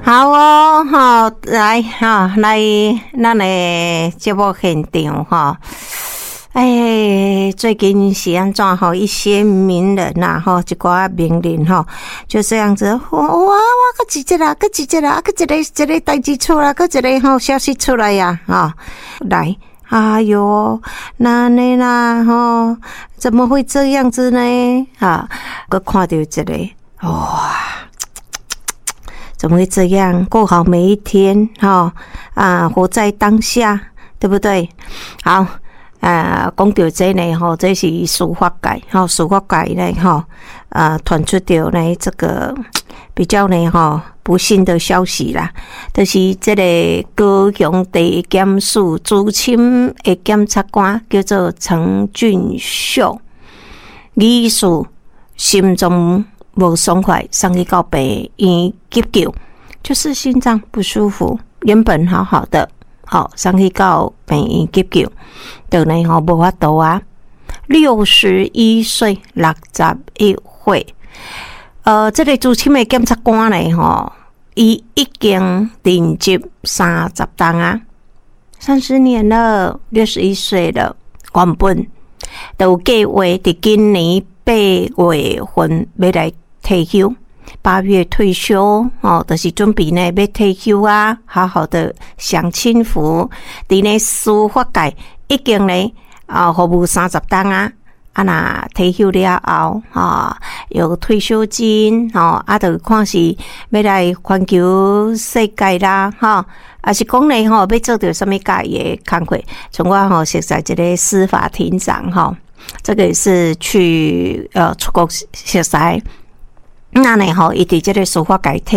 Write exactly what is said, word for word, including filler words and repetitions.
好哦，哈，来哈，来咱的节目现场哈。哎，最近是安怎吼？一些名人呐，吼，一寡名人吼，就这样子，哇哇，我个一节啦，个一节啦，个一个一个代志出来，个一个吼消息出来呀，啊，来，哎哟，那呢啦，吼，怎么会这样子呢？啊，我看到一个，哇！怎么会这样？过好每一天，哈啊，活在当下，对不对？好，啊，讲到这呢，哈，这是司法界，哈，司法界呢，哈，啊，传出到呢这个比较呢，哈，不幸的消息啦，就是这个高雄地检署资深的检察官叫做陈俊秀，疑似心脏无爽快，送去到病院急救，就是心脏不舒服，原本好好的，好送去到病院急救，就呢吼无法度啊，六十一岁，六十一岁，呃，这个资深的检察官呢吼，伊已经任职三十档啊，三十年了，六十一岁了，原本都计划伫今年八月份要来退休，八月退休哦，就是准备呢要退休啊，好好的享清福。伫呢司法界已经呢啊服务三十档啊，啊那退休了后啊有退休金哦，啊就看是要来环球世界啦哈，啊是讲呢吼要做到什么家业工作，从我吼实在一个司法庭长哈。这个也是去呃出国学习，那呢吼，伊伫这个司法界